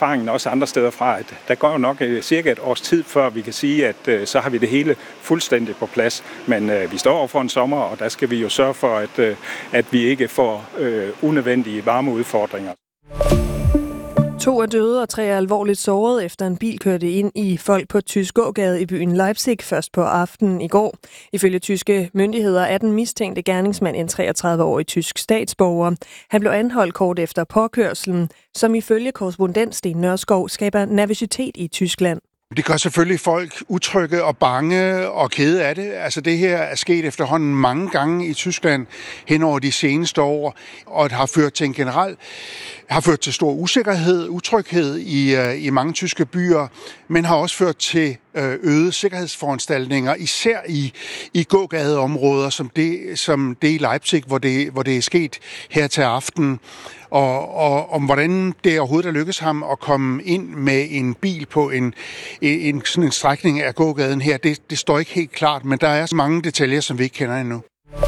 erfaringen også andre steder fra, at der går jo nok cirka et års tid, før vi kan sige, at så har vi det hele fuldstændig på plads. Men vi står over for en sommer, og der skal vi jo sørge for, at vi ikke får unødvendige varmeudfordringer. 2 er døde og 3 er alvorligt såret, efter en bil kørte ind i folk på Tysk gågade i byen Leipzig først på aftenen i går. Ifølge tyske myndigheder er den mistænkte gerningsmand en 33-årig tysk statsborger. Han blev anholdt kort efter påkørslen, som ifølge korrespondent Sten Nørskov skaber nervøsitet i Tyskland. Det gør selvfølgelig folk utrygge og bange og kede af det. Altså det her er sket efterhånden mange gange i Tyskland hen over de seneste år, og det har ført til stor usikkerhed, utryghed i mange tyske byer, men har også ført til øgede sikkerhedsforanstaltninger, især i gågadeområder, som det i Leipzig, hvor det er sket her til aften. Og om hvordan det overhovedet er lykkedes ham at komme ind med en bil på en sådan en strækning af gågaden her, det står ikke helt klart, men der er så mange detaljer, som vi ikke kender endnu.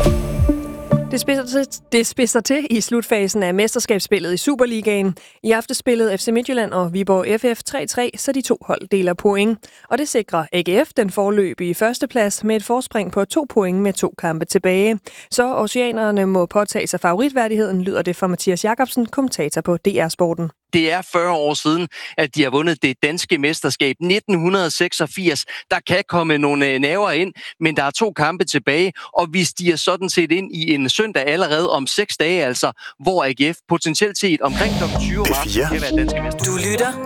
Det spidser til i slutfasen af mesterskabsspillet i Superligaen. I aften spillede FC Midtjylland og Viborg FF 3-3, så de 2 hold deler point. Og det sikrer AGF den foreløbige førsteplads med et forspring på 2 point med 2 kampe tilbage. Så oceanerne må påtage sig favoritværdigheden, lyder det fra Mathias Jacobsen, kommentator på DR Sporten. Det er 40 år siden, at de har vundet det danske mesterskab 1986. Der kan komme nogle næver ind, men der er 2 kampe tilbage, og vi stiger sådan set ind i en søndag allerede om 6 dage, altså, hvor AGF potentielt set omkring kl. 20 marts kan være danske mester. Du lytter